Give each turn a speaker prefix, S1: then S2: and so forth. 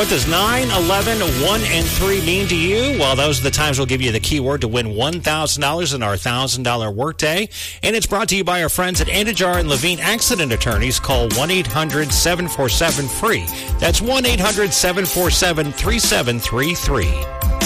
S1: What does 9, 11, 1, and 3 mean to you? Well, those are the times we'll give you the keyword to win $1,000 in our $1,000 workday. And it's brought to you by our friends at Anidjar and Levine Accident Attorneys. Call 1-800-747-FREE. That's 1-800-747-3733.